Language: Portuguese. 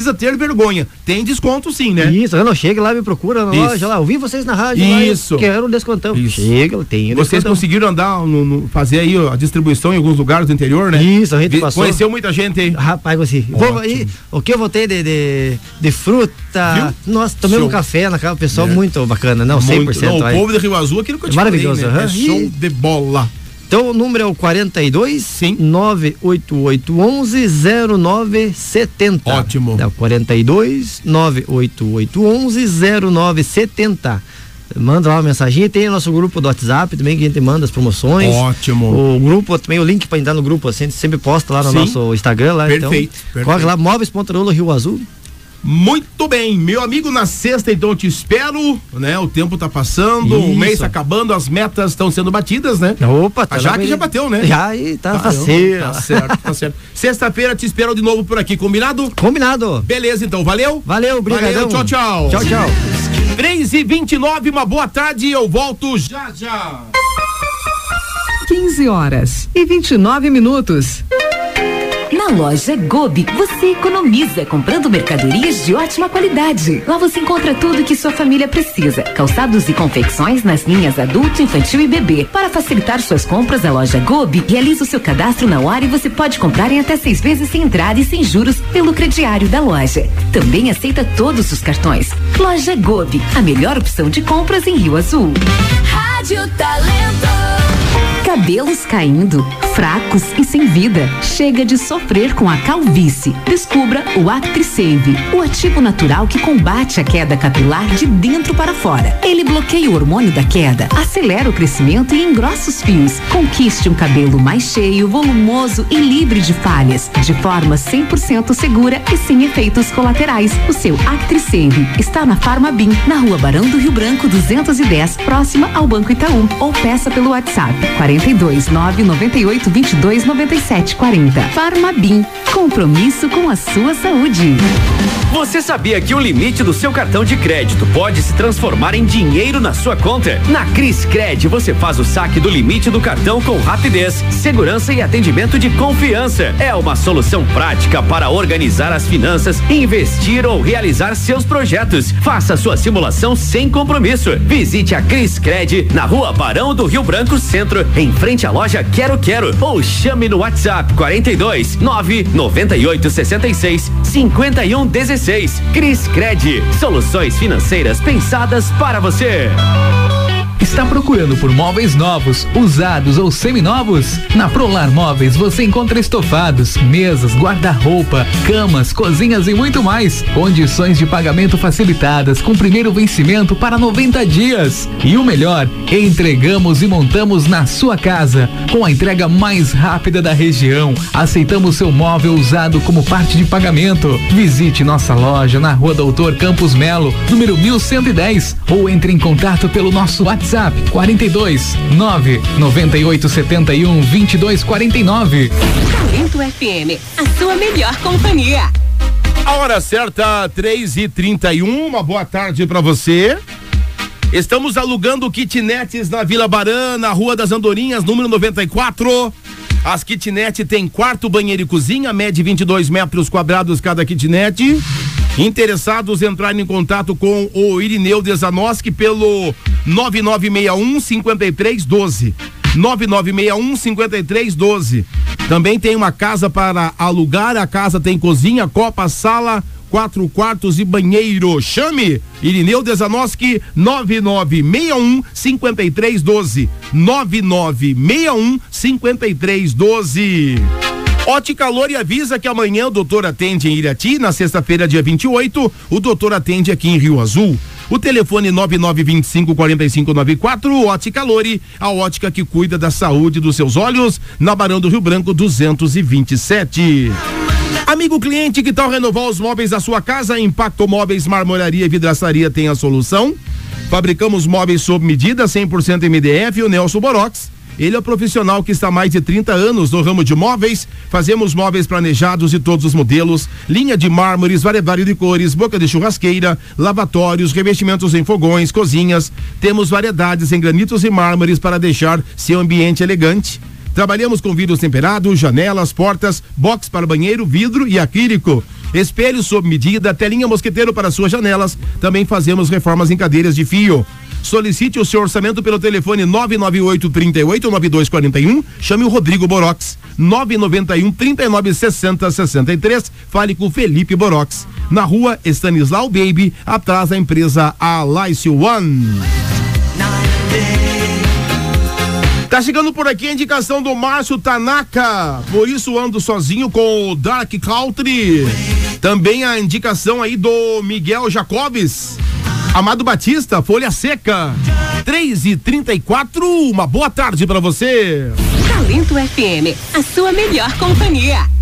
precisa ter vergonha. Tem desconto sim, né? Isso, não, chega lá, me procura na loja lá, ouvi vocês na rádio. Isso. Lá, quero um descontão. Isso. Chega, tem Vocês conseguiram andar, fazer aí a distribuição em alguns lugares do interior, né? Isso, a gente passou. Conheceu muita gente aí. Rapaz, assim, o que eu votei de fruta. Viu? Nossa, tomei um café na casa, pessoal muito bacana, não, 100%. Não, o povo de Rio Azul, aquilo que eu te maravilhoso, falei, né? É show de bola. Então o número é o 42 988110970. Ótimo. É o 42 988110970. Manda lá uma mensagem. Tem o nosso grupo do WhatsApp também, que a gente manda as promoções. Ótimo. O grupo também, o link para entrar no grupo, assim, a gente sempre posta lá no nosso Instagram. Lá, perfeito. Corre lá, Móveis Pontarola Rio Azul. Muito bem, meu amigo, na sexta então eu te espero, né? O tempo tá passando, o mês tá acabando, as metas estão sendo batidas, né? Opa, tá. Já que já bateu, né? Já, aí tá faceiro. Tá certo, tá certo. Sexta-feira te espero de novo por aqui, combinado? Combinado. Beleza, então, valeu? Valeu, obrigado. Tchau, tchau. Tchau, tchau. 3h29, uma boa tarde, eu volto já. 15h29. Na loja Gobi, você economiza comprando mercadorias de ótima qualidade. Lá você encontra tudo que sua família precisa. Calçados e confecções nas linhas adulto, infantil e bebê. Para facilitar suas compras, a loja Gobi realiza o seu cadastro na hora e você pode comprar em até 6 vezes sem entrada e sem juros pelo crediário da loja. Também aceita todos os cartões. Loja Gobi, a melhor opção de compras em Rio Azul. Rádio Talento. Cabelos caindo, fracos e sem vida. Chega de sofrer com a calvície. Descubra o ActriSave, o ativo natural que combate a queda capilar de dentro para fora. Ele bloqueia o hormônio da queda, acelera o crescimento e engrossa os fios. Conquiste um cabelo mais cheio, volumoso e livre de falhas, de forma 100% segura e sem efeitos colaterais. O seu ActriSave está na Farmabim, na Rua Barão do Rio Branco 210, próxima ao Banco Itaú, ou peça pelo WhatsApp 42 998 22 97 40. Farmabim, compromisso com a sua saúde. Você sabia que o limite do seu cartão de crédito pode se transformar em dinheiro na sua conta? Na Criscred você faz o saque do limite do cartão com rapidez, segurança e atendimento de confiança. É uma solução prática para organizar as finanças, investir ou realizar seus projetos. Faça sua simulação sem compromisso. Visite a Criscred na Rua Barão do Rio Branco Centro, em frente à loja Quero Quero, ou chame no WhatsApp 42 998 66 51 16. Criscred, soluções financeiras pensadas para você. Está procurando por móveis novos, usados ou seminovos? Na Prolar Móveis você encontra estofados, mesas, guarda-roupa, camas, cozinhas e muito mais. Condições de pagamento facilitadas com primeiro vencimento para 90 dias. E o melhor, entregamos e montamos na sua casa, com a entrega mais rápida da região. Aceitamos seu móvel usado como parte de pagamento. Visite nossa loja na Rua Doutor Campos Melo, número 1110, ou entre em contato pelo nosso WhatsApp 42 998 71 22 49. Talento FM, a sua melhor companhia. A hora certa, 3h31, uma boa tarde pra você. Estamos alugando kitnets na Vila Barã, na Rua das Andorinhas, número 94. As kitnet tem quarto, banheiro e cozinha, mede 22 metros quadrados cada kitnet. Interessados entrarem em contato com o Irineu Desanoski pelo 9961-5312. 9961-5312. Também tem uma casa para alugar. A casa tem cozinha, copa, sala, 4 quartos e banheiro. Chame Irineu Desanoski 9961-5312. 9961-5312. Ótica Lore avisa que amanhã o doutor atende em Irati, na sexta-feira, dia 28, o doutor atende aqui em Rio Azul. O telefone 9925-4594, Ótica Lore, a ótica que cuida da saúde dos seus olhos, na Barão do Rio Branco 227. Amigo cliente, que tal renovar os móveis da sua casa? Impacto Móveis, Marmoraria e Vidraçaria tem a solução. Fabricamos móveis sob medida, 100% MDF e o Nelson Borox. Ele é o profissional que está há mais de 30 anos no ramo de móveis. Fazemos móveis planejados de todos os modelos, linha de mármores, variedade de cores, boca de churrasqueira, lavatórios, revestimentos em fogões, cozinhas. Temos variedades em granitos e mármores para deixar seu ambiente elegante. Trabalhamos com vidros temperados, janelas, portas, box para banheiro, vidro e acrílico. espelhos sob medida, telinha mosqueteiro para suas janelas. Também fazemos reformas em cadeiras de fio. Solicite o seu orçamento pelo telefone 998-38-9241. Chame o Rodrigo Borox. 991-3960-63. Fale com Felipe Borox. Na rua Stanislau Baby, atrás da empresa Alice One. Tá chegando por aqui a indicação do Márcio Tanaka. Por isso ando sozinho com o Dark Country. Também a indicação aí do Miguel Jacobes. Amado Batista, Folha Seca, 3h34, uma boa tarde pra você. Talento FM, a sua melhor companhia.